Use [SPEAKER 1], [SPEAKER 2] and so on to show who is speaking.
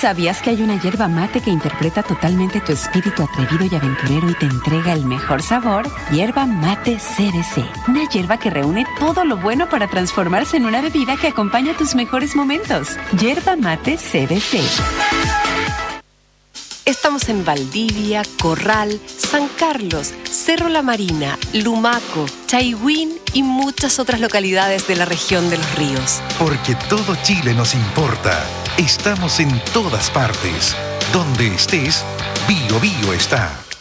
[SPEAKER 1] ¿Sabías que hay una yerba mate que interpreta totalmente tu espíritu atrevido y aventurero y te entrega el mejor sabor? Yerba mate CBC. Una yerba que reúne todo lo bueno para transformarse en una bebida que acompaña tus mejores momentos. Yerba mate CBC.
[SPEAKER 2] Estamos en Valdivia, Corral, San Carlos, Cerro La Marina, Lumaco, Chaihuín y muchas otras localidades de la región de los ríos.
[SPEAKER 3] Porque todo Chile nos importa. Estamos en todas partes. Donde estés, Bio Bio está.